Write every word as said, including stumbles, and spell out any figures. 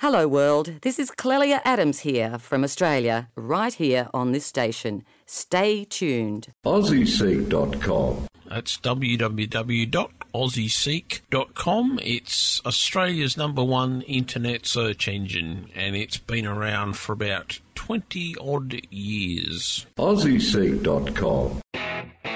Hello world, this is Clelia Adams here from Australia, right here on this station. Stay tuned. Aussie Seek dot com. That's w w w dot aussie seek dot com. It's Australia's number one internet search engine, and it's been around for about twenty odd years. Aussie Seek dot com.